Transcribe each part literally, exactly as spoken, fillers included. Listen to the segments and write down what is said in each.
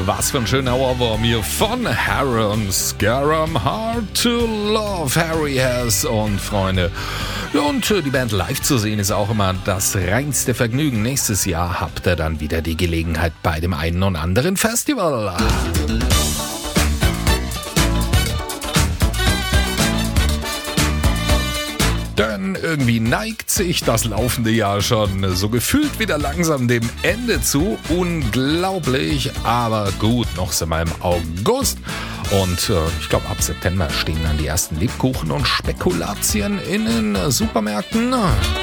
Was für ein schöner Ohrwurm hier von Harum Scarum, Hard to Love, Harry Hess und Freunde. Und die Band live zu sehen ist auch immer das reinste Vergnügen. Nächstes Jahr habt ihr dann wieder die Gelegenheit bei dem einen und anderen Festival. Denn irgendwie neigt sich das laufende Jahr schon so gefühlt wieder langsam dem Ende zu. Unglaublich, aber gut, noch sind wir im August. Und äh, ich glaube, ab September stehen dann die ersten Lebkuchen und Spekulazien in den Supermärkten.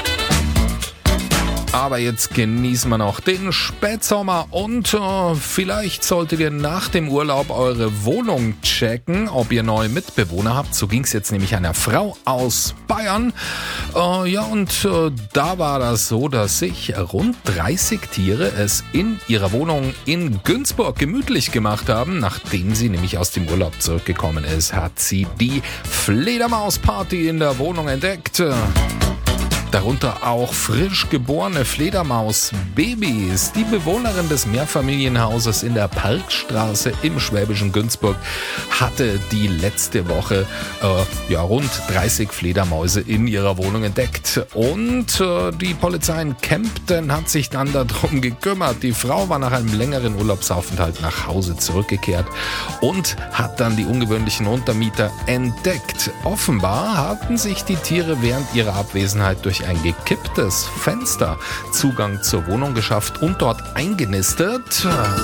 Aber jetzt genießen wir noch den Spätsommer und äh, vielleicht solltet ihr nach dem Urlaub eure Wohnung checken, ob ihr neue Mitbewohner habt. So ging es jetzt nämlich einer Frau aus Bayern. Äh, ja, und äh, da war das so, dass sich rund dreißig Tiere es in ihrer Wohnung in Günzburg gemütlich gemacht haben. Nachdem sie nämlich aus dem Urlaub zurückgekommen ist, hat sie die Fledermausparty in der Wohnung entdeckt. Darunter auch frisch geborene Fledermaus-Babys. Die Bewohnerin des Mehrfamilienhauses in der Parkstraße im schwäbischen Günzburg hatte die letzte Woche äh, ja, rund dreißig Fledermäuse in ihrer Wohnung entdeckt. Und äh, die Polizei in Kempten hat sich dann darum gekümmert. Die Frau war nach einem längeren Urlaubsaufenthalt nach Hause zurückgekehrt und hat dann die ungewöhnlichen Untermieter entdeckt. Offenbar hatten sich die Tiere während ihrer Abwesenheit durch ein gekipptes Fenster Zugang zur Wohnung geschafft und dort eingenistet.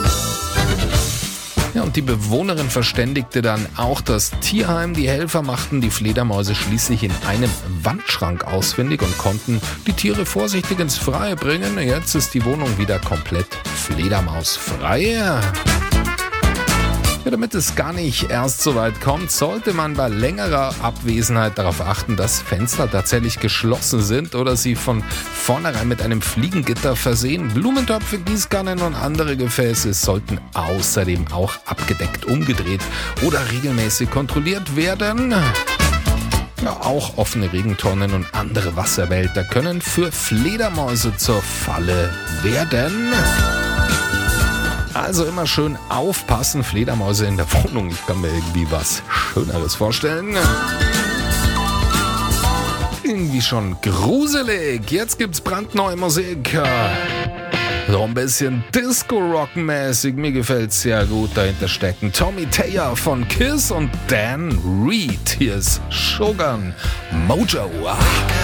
Ja, und die Bewohnerin verständigte dann auch das Tierheim. Die Helfer machten die Fledermäuse schließlich in einem Wandschrank ausfindig und konnten die Tiere vorsichtig ins Freie bringen. Jetzt ist die Wohnung wieder komplett fledermausfrei. Ja, damit es gar nicht erst so weit kommt, sollte man bei längerer Abwesenheit darauf achten, dass Fenster tatsächlich geschlossen sind oder sie von vornherein mit einem Fliegengitter versehen. Blumentöpfe, Gießkannen und andere Gefäße sollten außerdem auch abgedeckt umgedreht oder regelmäßig kontrolliert werden. Ja, auch offene Regentonnen und andere Wasserbehälter können für Fledermäuse zur Falle werden. Also immer schön aufpassen, Fledermäuse in der Wohnung. Ich kann mir irgendwie was Schöneres vorstellen. Irgendwie schon gruselig. Jetzt gibt's brandneue Musik. So ein bisschen Disco-Rock-mäßig. Mir gefällt's sehr gut. Dahinter stecken Tommy Taylor von Kiss und Dan Reed. Hier ist Shogun Mojo.